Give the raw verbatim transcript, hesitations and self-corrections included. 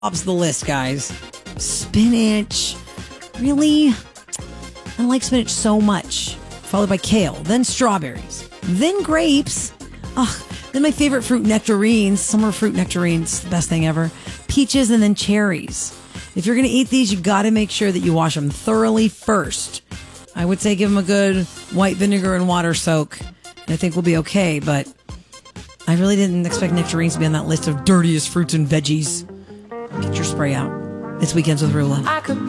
Tops the list, guys. Spinach. Really? I like spinach so much. Followed by kale, then strawberries, then grapes. Ugh. Then my favorite fruit, nectarines. Summer fruit nectarines, the best thing ever. Peaches and then cherries. If you're going to eat these, you got to make sure that you wash them thoroughly first. I would say give them a good white vinegar and water soak. I think we'll be okay, but I really didn't expect nectarines to be on that list of dirtiest fruits and veggies. Get your spray out. It's Weekends with Rula.